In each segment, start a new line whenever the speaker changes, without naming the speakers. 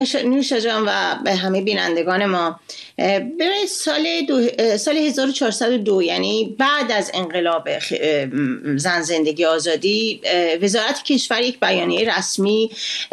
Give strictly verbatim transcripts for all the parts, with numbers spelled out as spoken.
نوشا جان و به همه بینندگان ما، ببینید سال دو سال هزار و چهارصد و دو، یعنی بعد از انقلاب زن زندگی آزادی، وزارت کشور یک بیانیه رسمی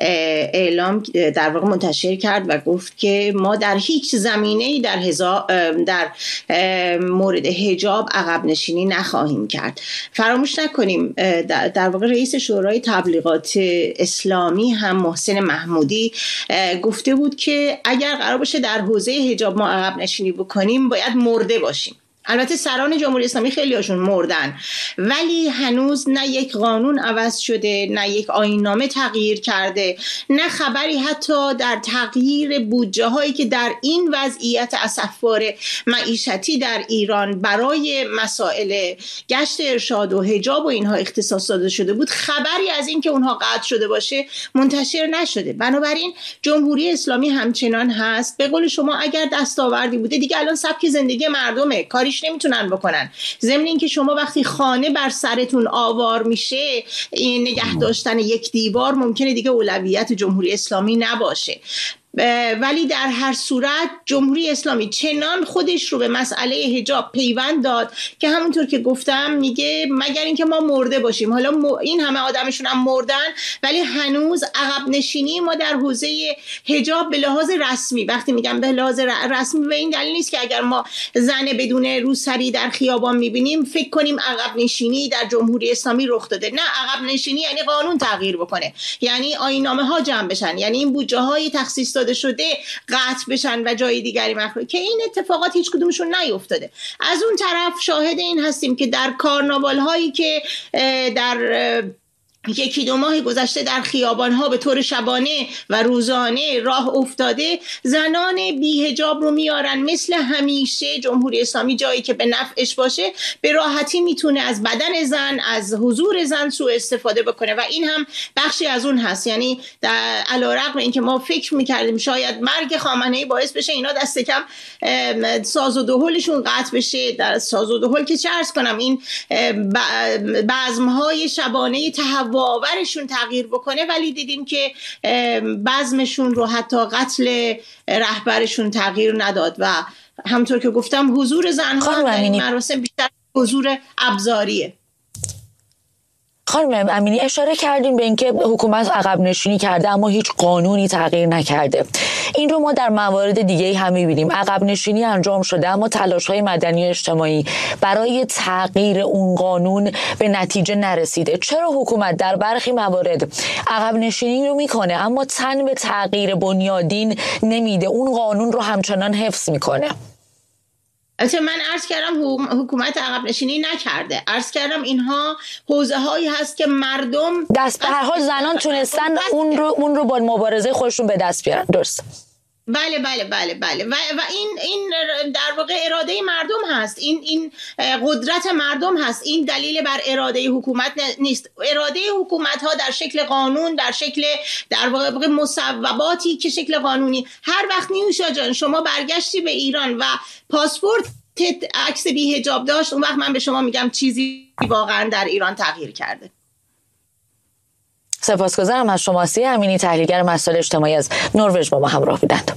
اعلام در واقع منتشر کرد و گفت که ما در هیچ زمینه‌ای در در مورد حجاب عقب نشینی نخواهیم کرد. فراموش نکنیم در واقع رئیس شورای تبلیغات اسلامی هم محسن محمودی گفته بود که اگر قرار باشه در حوزه حجاب ما عقب نشینی بکنیم باید مرده باشیم. البته سران جمهوری اسلامی خیلی هاشون مردن، ولی هنوز نه یک قانون عوض شده، نه یک آیین‌نامه تغییر کرده، نه خبری حتی در تغییر بودجه هایی که در این وضعیت اسفبار معیشتی در ایران برای مسائل گشت ارشاد و حجاب و اینها اختصاص داده شده بود. خبری از این که اونها قطع شده باشه منتشر نشده. بنابراین جمهوری اسلامی همچنان هست. به قول شما اگر دستاوردی بوده دیگه الان سبک زندگی مردمه، کاریش نمیتونن بکنن. ضمن این که شما وقتی خانه بر سرتون آوار میشه، این نگه داشتن یک دیوار ممکنه دیگه اولویت جمهوری اسلامی نباشه. ولی در هر صورت جمهوری اسلامی چنان خودش رو به مسئله حجاب پیوند داد که همونطور که گفتم میگه مگر اینکه ما مرده باشیم. حالا این همه آدمشون هم مردن، ولی هنوز عقب نشینی ما در حوزه حجاب به لحاظ رسمی، وقتی میگم به لحاظ رسمی به این دلیل نیست که اگر ما زن بدون روسری در خیابان میبینیم فکر کنیم عقب نشینی در جمهوری اسلامی رخ داده. نه، عقب نشینی یعنی قانون تغییر بکنه، یعنی آیین‌نامه ها جمع بشن، یعنی این بودجه های تخصیص داده شده قطع بشن و جای دیگری مخلوق، که این اتفاقات هیچ کدومشون نیفتاده. از اون طرف شاهد این هستیم که در کارناوال هایی که در یکی دو ماه گذشته در خیابان‌ها به طور شبانه و روزانه راه افتاده، زنان بی حجاب رو میارن. مثل همیشه جمهوری اسلامی جایی که به نفعش باشه به راحتی میتونه از بدن زن، از حضور زن سوء استفاده بکنه و این هم بخشی از اون هست. یعنی در علیرغم اینکه ما فکر میکردیم شاید مرگ خامنه‌ای باعث بشه اینا دست کم ساز و دهلشون قطع بشه، در ساز و دهل که چه عرض کنم، این بزم‌های شبانه تهوع آورشون تغییر بکنه، ولی دیدیم که بزمشون رو حتی قتل رهبرشون تغییر نداد و همونطور که گفتم حضور زنها در این مراسم بیشتر حضور ابزاریه.
خانم امینی اشاره کردیم به اینکه حکومت عقب نشینی کرده اما هیچ قانونی تغییر نکرده. این رو ما در موارد دیگه هم می‌بینیم. عقب نشینی انجام شده اما تلاش‌های مدنی و اجتماعی برای تغییر اون قانون به نتیجه نرسیده. چرا حکومت در برخی موارد عقب نشینی رو میکنه اما تن به تغییر بنیادین نمیده، اون قانون رو همچنان حفظ میکنه؟
البته من عرض کردم حکومت عقب نشینی نکرده، عرض کردم اینها حوزه هایی هست که مردم
دست به هر حال زنان تونستن اون رو اون رو با مبارزه خودشون به دست بیارن. درست؟
بله بله بله بله و, و این این در واقع اراده مردم هست، این این قدرت مردم هست، این دلیل بر اراده حکومت نیست. اراده حکومت ها در شکل قانون، در شکل در واقع مصوباتی که شکل قانونی. هر وقت نیوشا جان شما برگشتی به ایران و پاسپورت عکس بی حجاب داشت، اون وقت من به شما میگم چیزی واقعا در ایران تغییر کرده.
سپاسگزارم از شما سی امینی، تحلیلگر مسائل اجتماعی از نروژ با ما همراه بودند.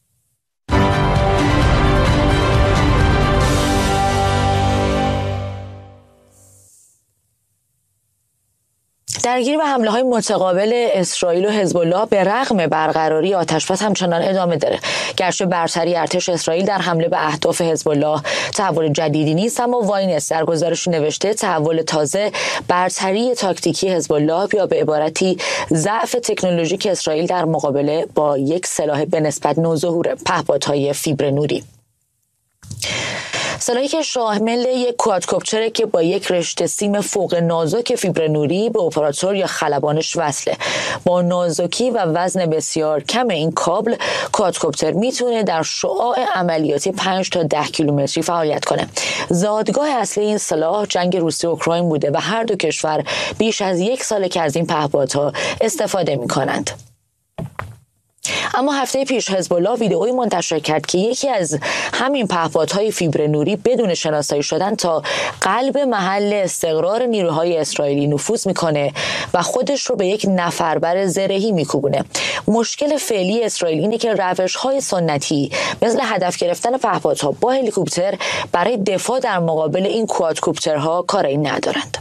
درگیری و حمله‌های متقابل اسرائیل و حزب الله به رغم برقراری آتش‌بس همچنان ادامه داره. گرچه برتری ارتش اسرائیل در حمله به اهداف حزب الله تحول جدیدی نیست، اما واینس در گزارشی نوشته تحول تازه برتری تاکتیکی حزب الله یا به عبارتی ضعف تکنولوژیک اسرائیل در مقابله با یک سلاح به نسبت نوظهور پهپادهای فیبر نوری. سلاحی که شامل یک کوادکوپتره که با یک رشته سیم فوق نازک فیبر نوری به اپراتور یا خلبانش وصله. با نازکی و وزن بسیار کم این کابل، کوادکوپتر میتونه در شعاع عملیاتی پنج تا ده کیلومتری فعالیت کنه. زادگاه اصلی این سلاح جنگ روسیه و اوکراین بوده و هر دو کشور بیش از یک ساله که از این پهپادها استفاده میکنند. اما هفته پیش حزب الله ویدئویی منتشر کرد که یکی از همین پهپادهای فیبر نوری بدون شناسایی شدن تا قلب محل استقرار نیروهای اسرائیلی نفوذ میکنه و خودش رو به یک نفربر زرهی میکوبونه. مشکل فعلی اسرائیل اینه که روش‌های سنتی مثل هدف گرفتن پهپادها با هلیکوپتر برای دفاع در مقابل این کوادکوپترها کاری ندارند.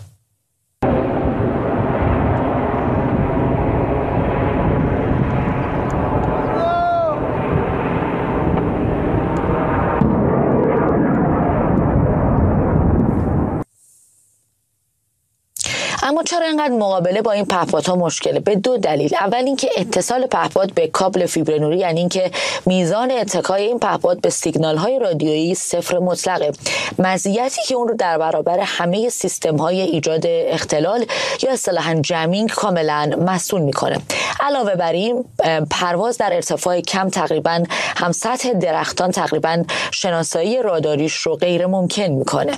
اما چرا اینقدر مقابله با این پهپادها مشکله؟ به دو دلیل. اول اینکه اتصال پهپاد به کابل فیبر نوری، یعنی اینکه میزان اتکای این پهپاد به سیگنال‌های رادیویی صفر مطلقه، مزیتی که اون رو در برابر همه سیستم‌های ایجاد اختلال یا اصطلاحاً جمینگ کاملاً مسئول میکنه. علاوه بر این پرواز در ارتفاع کم تقریباً هم سطح درختان تقریباً شناسایی راداریش رو غیر ممکن میکنه.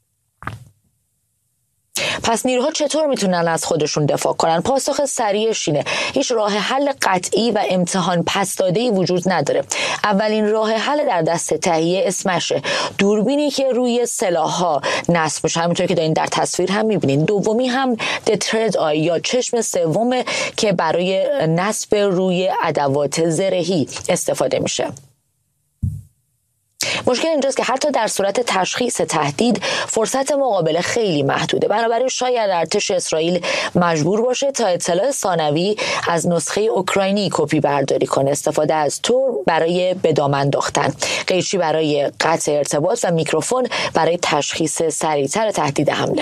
پس نیروها چطور میتونن از خودشون دفاع کنن؟ پاسخ سریعش اینه: هیچ راه حل قطعی و امتحان پس داده‌ای وجود نداره. اولین راه حل در دست تهیه اسمشه، دوربینی که روی سلاح‌ها نصب میشه، همونطور که دارین در تصویر هم میبینین. دومی هم دترد آی یا چشم سوم که برای نصب روی ادوات زرهی استفاده میشه. مشکل اینجاست که حتی در صورت تشخیص تهدید فرصت مقابله خیلی محدوده. بنابراین شاید ارتش اسرائیل مجبور باشه تا اطلاع ثانوی از نسخه اوکراینی کپی برداری کنه، استفاده از تور برای به دام انداختن، قیچی برای قطع ارتباط و میکروفون برای تشخیص سریعتر تهدید حمله.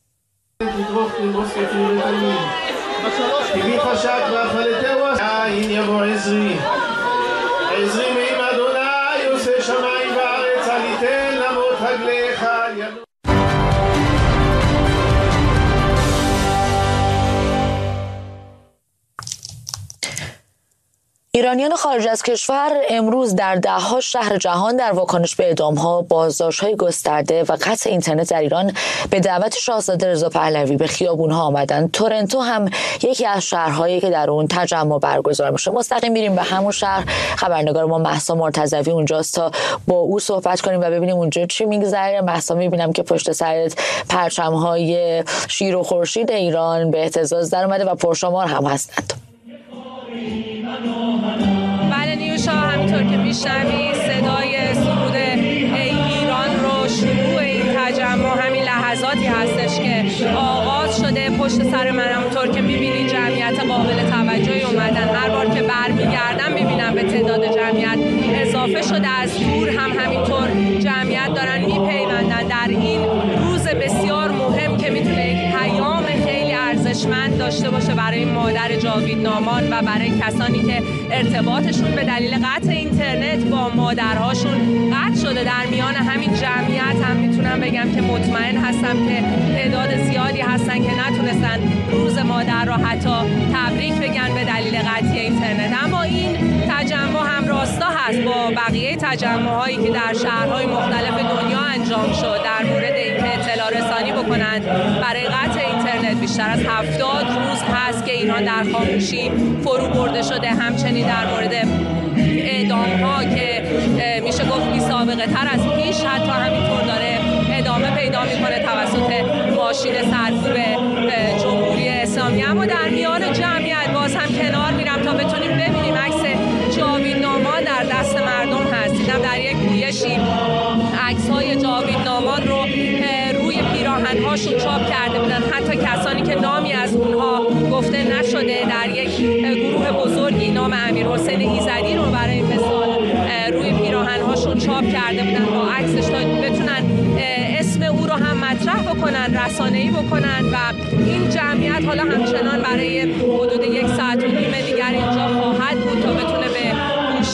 ایرانیان خارج از کشور امروز در ده‌ها شهر جهان در واکنش به اعدام‌ها، بازداشت‌های گسترده و قطع اینترنت در ایران به دعوت شاهزاده رضا پهلوی به خیابون‌ها آمدند. تورنتو هم یکی از شهرهایی که در اون تجمع برگزار میشه. مستقیم میریم به همون شهر. خبرنگار ما مهسا مرتضوی اونجاست تا با او صحبت کنیم و ببینیم اونجا چی میگذره. مهسا، میبینم که پشت سرت پرچم‌های شیر و خورشید ایران به اهتزاز در اومده و پرشمار هم هستند.
بله نیوشا، همینطور که میشنوی صدای سرود ای ایران رو، شروع این تجمع همین لحظاتی هستش که آغاز شده. پشت سر من همونطور که میبینی جمعیت قابل توجهی اومدن. هر بار که برمیگردم میبینم به تعداد جمعیت اضافه شده. از دور هم همینطور جمعیت دارن میپیوندن در این روز بسیار مهم که میتونه یک پیام خیلی ارزشمند داشته باشه برای مادر جاوید نامان و برای کسانی که ارتباطشون به دلیل قطع اینترنت با مادرهاشون قطع شده. در میان همین جمعیت هم میتونم بگم که مطمئن هستم که تعداد زیادی هستن که نتونستن روز مادر را حتی تبریک بگن به دلیل قطع اینترنت. اما این تجمع هم راستا هست با بقیه تجمع‌هایی که در شهرهای مختلف دنیا انجام شد در مورد اینکه اطلاع رسانی بکنند برای قطع اینترنت. بیشتر از هفتاد روز هست که ایران در خاموشی فرو برده شده. همچنین در مورد اعدام‌ها که میشه گفت بی سابقه تر از پیش حتی همینطور داره ادامه پیدا میکنه توسط ماشین سرکوب جمهوری اسلامی. اما در میان جمعیت باز هم کنار میرم تا بتونیم ببینیم عکس جاوید نامان در دست مردم هست. دیدم در یک گویشی عکس‌های جاوید نامان رو روی پیراهن‌هاشون چاپ کرده بودن. حتی کسانی که نامی از اونها گفته نشده در یک گروه بزرگی نام امیرحسین ایزدی رو برای مثال روی پیراهن‌هاشون چاپ کرده بودن با عکسش تا بتونن اسم او رو هم مطرح بکنن، رسانه‌ای بکنن. و این جمعیت حالا همچنان برای حدود یک ساعت و نیم دیگر اینجا خواهد بود تا بتونه به گوش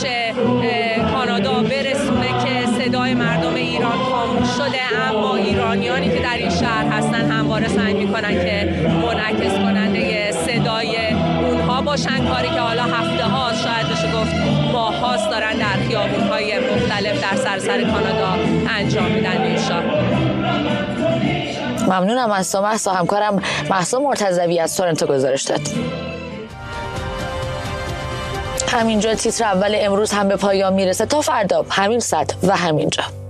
کانادا برسونه که صدای مردم ایران خاموش شده. اما ایرانیانی که در این شهر هستن همواره سعی میکنن که منعکس کننده صدای اونها باشن، کاری که حالا هفته ها شاید بشه گفت ماه هاست دارن در خیابون‌های مختلف در سراسر کانادا انجام میدن. نیوشا،
ممنونم از تو مهسا. همکارم مهسا مرتضوی از تورنتو گزارش داد. همینجا تیتر اول امروز هم به پایان میرسه. تا فردا همین ساعت و همینجا.